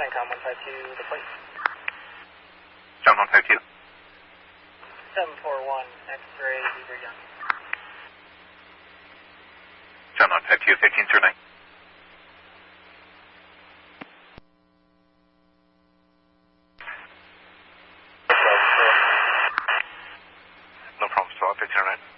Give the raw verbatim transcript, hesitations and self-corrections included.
CENTCOM one five two, the plate. John one five two. seven four one, X-ray, Beaver Young. John one five two, fifteen zero nine. No problem, so fifteen zero nine.